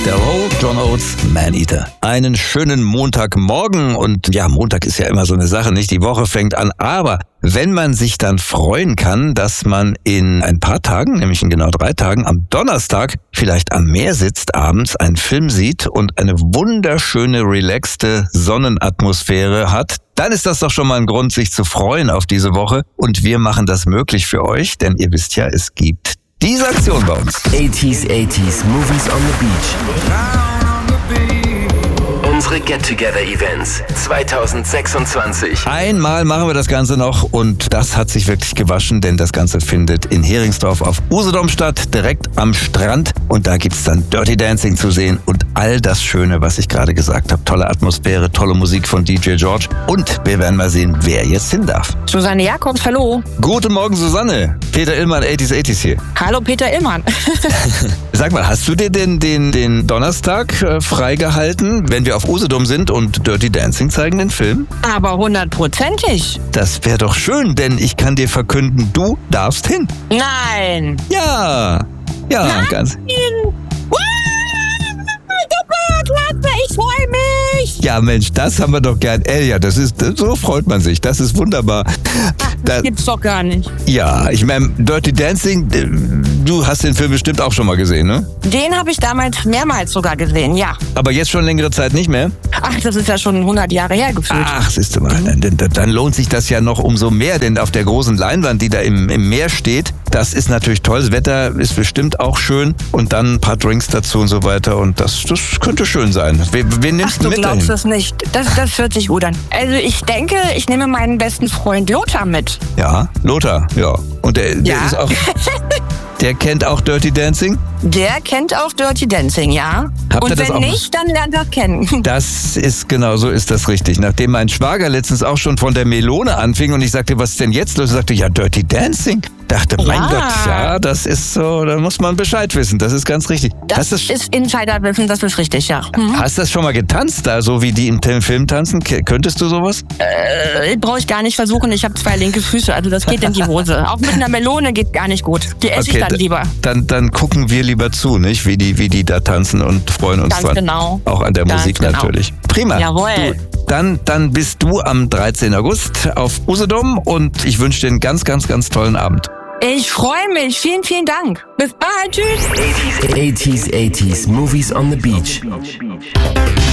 Der Roll, John Oates, Man-Eater. Einen schönen Montagmorgen und ja, Montag ist ja immer so eine Sache, nicht? Die Woche fängt an, aber wenn man sich dann freuen kann, dass man in ein paar Tagen, nämlich in genau 3 Tagen, am Donnerstag vielleicht am Meer sitzt, abends einen Film sieht und eine wunderschöne, relaxte Sonnenatmosphäre hat, dann ist das doch schon mal ein Grund, sich zu freuen auf diese Woche. Und wir machen das möglich für euch, denn ihr wisst ja, es gibt diese Aktion bei uns. 80s Movies on the Beach. Unsere Get-Together-Events 2026. Einmal machen wir das Ganze noch und das hat sich wirklich gewaschen, denn das Ganze findet in Heringsdorf auf Usedom statt, direkt am Strand. Und da gibt's dann Dirty Dancing zu sehen und all das Schöne, was ich gerade gesagt habe. Tolle Atmosphäre, tolle Musik von DJ George. Und wir werden mal sehen, wer jetzt hin darf. Susanne Jakobs, hallo. Guten Morgen, Susanne. Peter Illmann, 80s hier. Hallo, Peter Illmann. Sag mal, hast du dir den Donnerstag freigehalten, wenn wir auf Usedom sind und Dirty Dancing zeigen, den Film? Aber 100%ig. Das wäre doch schön, denn ich kann dir verkünden, du darfst hin. Nein. Ja, Nein. ganz. Ich freue mich. Ja, Mensch, das haben wir doch gern. Ja, so freut man sich. Das ist wunderbar. Das gibt's doch gar nicht. Ja, ich meine, Dirty Dancing, du hast den Film bestimmt auch schon mal gesehen, ne? Den habe ich damals mehrmals sogar gesehen, ja. Aber jetzt schon längere Zeit nicht mehr? Ach, das ist ja schon 100 Jahre her gefühlt. Ach, siehst du mal, dann lohnt sich das ja noch umso mehr, denn auf der großen Leinwand, die da im Meer steht, das ist natürlich toll. Das Wetter ist bestimmt auch schön und dann ein paar Drinks dazu und so weiter und das könnte schön sein. Wen nimmst du mit dahin? Du glaubst es nicht. Das hört sich gut an. Also ich denke, ich nehme meinen besten Freund Lothar mit. Ja, Lothar, ja. Und der ist auch... Der kennt auch Dirty Dancing? Der kennt auch Dirty Dancing, ja. Und wenn nicht, dann lernt er kennen. Das ist genau, so ist das richtig. Nachdem mein Schwager letztens auch schon von der Melone anfing und ich sagte, was ist denn jetzt los? Er sagte, ja, Dirty Dancing. Dachte, mein Gott, ja, das ist so, da muss man Bescheid wissen. Das ist ganz richtig. Das ist Insiderwissen, das ist richtig, ja. Hast du das schon mal getanzt, da so wie die im Film tanzen? Könntest du sowas? Brauche ich gar nicht versuchen. Ich habe 2 linke Füße, also das geht in die Hose. Auch mit einer Melone geht gar nicht gut. Die esse ich dann lieber. Dann gucken wir lieber zu, nicht? Wie die da tanzen und freuen uns ganz dran. Genau. Auch an der Musik natürlich. Prima. Jawohl. Dann bist du am 13. August auf Usedom und ich wünsche dir einen ganz, ganz, ganz tollen Abend. Ich freue mich. Vielen, vielen Dank. Bis bald. Tschüss. 80s Movies on the Beach.